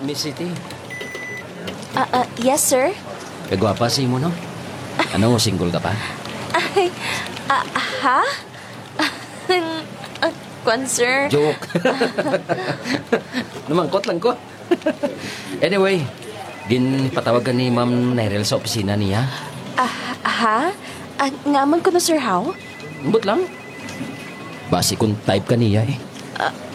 Miss City. Yes, sir? Kagwapa si mo, no? Ano, single ka pa? Ay, ha? Kwan, sir? Joke. Namangkot lang ko. Anyway, ginpatawagan ni Ma'am Nairel sa opisina niya. Ha? Ngaman ko na, sir, how? Ambot lang. Basi kung type ka niya eh.